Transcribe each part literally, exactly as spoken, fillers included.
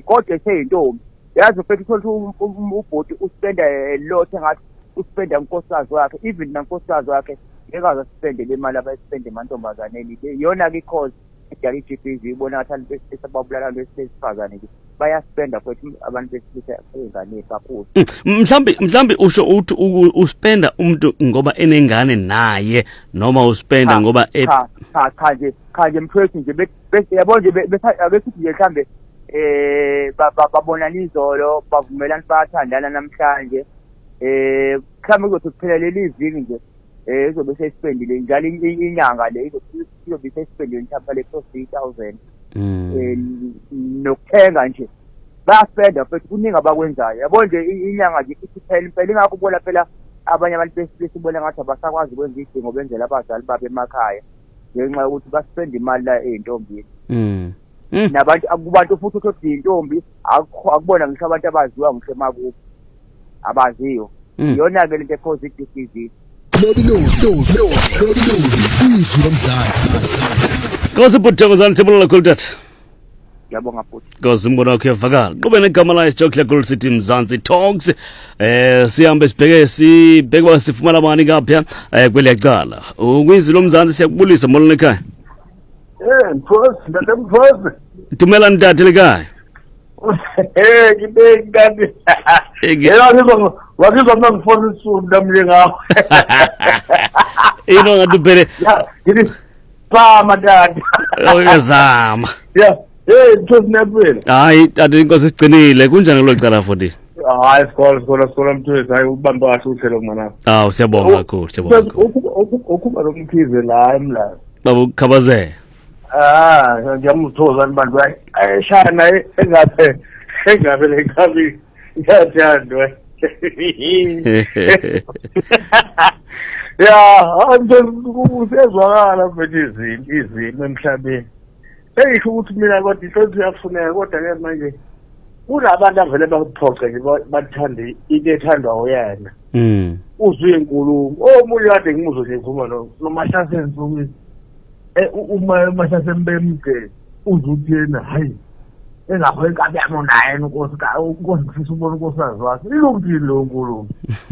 kodwa eseyintombi yazi ufethu uthola ubhoti uspenda a lot ngathi uspenda unkosikazi wakhe even nankosikazi wakhe ngekaze spende le mali abayispende emantombazaneni iyona ke cause edala i-G B V ibona ngathi esababulala besifazane bayaspenda futhi abantu besilisa ezingane kakhulu. Mhlambi mhlambi usho uthi uspenda umuntu ngoba enengane naye noma uspenda ngoba cha cha nje cha nje mfowethu nje bese yabo nje bese nje mhlambe eh babonana izolo bavumelana bayathandana namhlanje eh mhlambe ukuthi kuphelele liviki nje eh izobe sespendile njalo inyanga le izobe sespendile mhlawumbe le three thousand eh nokuthenga nje bayaspenda futhi kuningi abakwenzayo yabo nje inyanga nje iphela impela ingakho ubona phela abanye abantu besibona ngathi abasakwazi ukwenza idingo benzela abazali babe emakhaya ngenxa yokuthi baspenda imali la eintombini mm nabantu akubantu futhi ukuthi intombi akubona ngisho abantu abaziwa ngisho emakubo abaziyo iyona ke lento epositive disease Lodi lodi lodi lodi lodi izwi lomzansi Kosi buthokozana sibonela khulu tata Ngiyabonga futhi Kosi umbono wakho uyavakala kube negama la isijokhle Gold City Mzansi Talks eh sihambe sibheke sibheke sifumana mani kapha eh kweliyacala ukwizwi lomzansi siyakubulisa molweni ekhaya Eh mfowethu ndamfowethu Tumela ntate lekhaya Eh ngibeki kanti Yena ngizwa wakizwa mangifona isunda manje ngawo Ino ngadubere Ya ngidi pama dad Oyazama Ya eh ntosinaphela Hayi tata inkosi sigcinile kunjani lo cala futhi Hayi sikole sikole sikole mthwezi hayi ubamba kahle uhlelo ngana Ah siyabonga kakhulu siyabonga ukuba lo mkhize la emla Baba ukhabazela Ah ngiyamthoza abantu ayishaya naye engabe engabe lekhabi ngiyathandwa Ya anje usezwakala mfethu izinto izinto emhlabeni Eyisho ukuthi mina kodwa inhloso iyafuneka kodwa ke manje kunabantu avele bakuphoxe nje bathande into ethandwa uyena mm uzwe inkulumo omunye kade ngimuzwe nje ngikhuluma no nomashaseni ukuthi eh uma mashasembemke uzuthi yena hayi engapho inkabi yami naye inkosi ka inkosi ngifisa ubona inkosazi wakhe ilungile lo nkulumo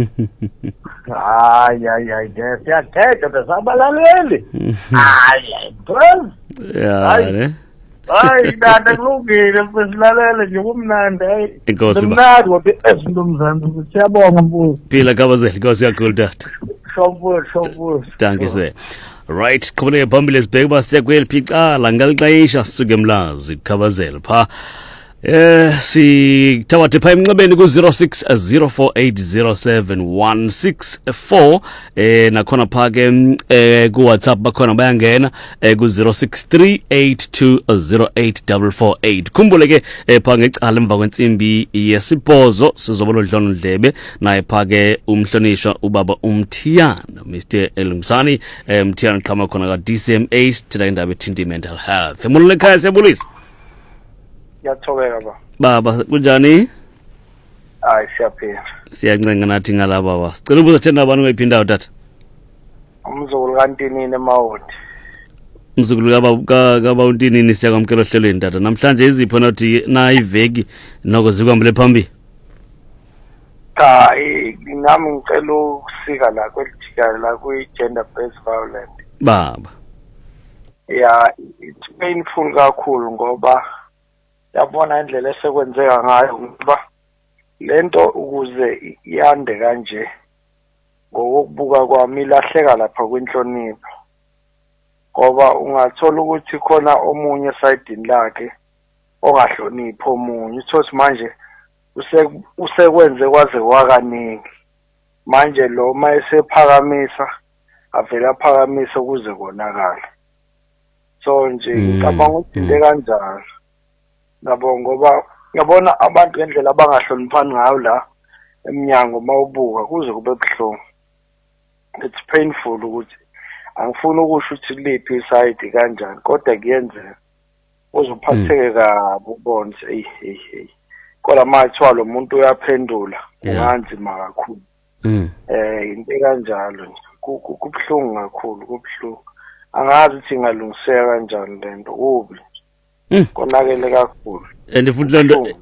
hayi hayi hayi siyathetha besabalaleli hayi hayi ya hayi dada kulungile besilalele nje kumnandi hayi inkosi mnandi kodwa ezinto mzansi siyabonga mfowethu phila kabazela inkosi yakho tata shopwe shopwe Danke sehr. Right, khona phambili sibheke basekweliphi icala ngalixayisha sisuke emlazi khabazela pha eh si tawathe pha emnxebeni ku zero six zero four eight zero seven one six four eh nakhona pha ke eh ku WhatsApp bakhona bayangena eh ku zero six three eight two zero eight four four eight khumbule ke pha ngecala emva kwensimbi yesibhozo sizobona udlono Ndlebe naye pha ke umhlonishwa ubaba uMthiyana Mister Elungsani eh Mthiyana khama khona ka D C M A sithela indaba ethinta mental health emulule ekhaya siyabulisa Yathobeka ba Baba kunjani Hayi siyaphila Siyancenga nathi ngala baba sicela ubuza thena abantu ngayiphindayo tata Umzukulu kaNtinini eMawoti Umzukulu kaba kaba uNtinini siyakwamkela ohlelweni tata namhlanje izipho nathi na iveki noko zikwambele phambili Cha nami ngicela ukusika la kwelithika la kwi gender based violence Baba Yeah it's painful kakhulu ngoba yabona indlela esekwenzeka ngayo ngoba lento ukuze iyande kanje ngokubuka kwami ilahleka lapha kwinhlonipho ngoba ungathola ukuthi khona omunye side lakhe ongahloniphi omunye uthothi manje usekwenze kwaze wakaningi manje lo mayesephakamisa avela aphakamisa ukuze konakala so nje ngicabanga ukuthi into kanjalo Ngabo ngoba ngiyabona abantu ngendlela abangahloniphani ngayo la eminyango mawubuka kuze kube buhlungu it's painful ukuthi angifuni ukusho ukuthi liphi side kanjani kodwa kuyenzeka uzuphatheke kabi ubone hey hey hey kodwa manje lo muntu uyaphendula unganzima kakhulu eh into kanjalo nje kubhlungu kakhulu kubhlungu angazi ukuthi ingalungiseka kanjani lento kubi konakele kakhulu and futhi lento